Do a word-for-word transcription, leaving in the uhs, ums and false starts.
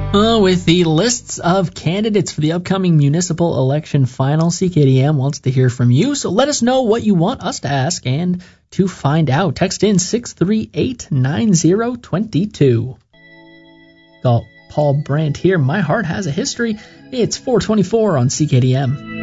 Uh, with the lists of candidates for the upcoming municipal election final, C K D M wants to hear from you, so let us know what you want us to ask and to find out. Text in six three eight nine zero two two. Got Paul Brandt here. My Heart Has a History. It's four twenty-four on C K D M.